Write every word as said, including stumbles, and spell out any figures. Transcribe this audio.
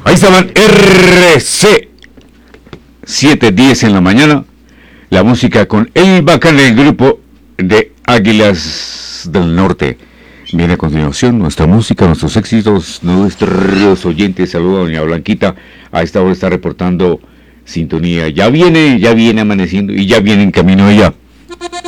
Ahí estaban R C siete diez en la mañana. La música con El Bacán, el grupo de Águilas del Norte. Viene a continuación nuestra música, nuestros éxitos, nuestros oyentes. Saludos a doña Blanquita. A esta hora está reportando sintonía. Ya viene, ya viene amaneciendo y ya viene en camino ella.